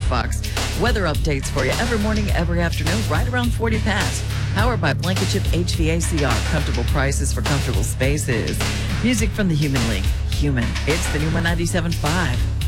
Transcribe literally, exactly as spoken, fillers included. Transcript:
Fox. Weather updates for you every morning, every afternoon, right around forty past. Powered by Blankenship H V A C R. Comfortable prices for comfortable spaces. Music from the Human League. Human. It's the new one ninety-seven point five.